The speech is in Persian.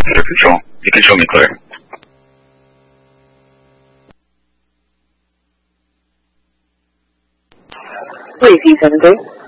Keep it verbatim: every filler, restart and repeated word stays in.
You can show, you can show me clear. Repeat seventeen.